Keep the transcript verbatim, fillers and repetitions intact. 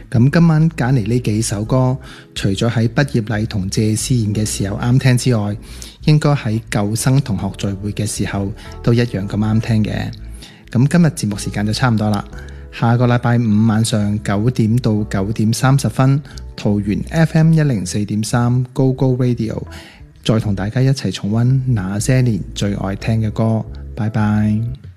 咁今晚揀嚟呢幾首歌，除咗喺畢業禮同謝師宴嘅時候啱聽之外，應該喺舊生同學聚會嘅時候都一樣咁啱聽嘅。咁今日節目時間就差唔多啦，下個禮拜五晚上九點到九點三十分，桃園 F M 一零四點三 Go Go Radio， 再同大家一齊重溫那些年最愛聽嘅歌。拜拜。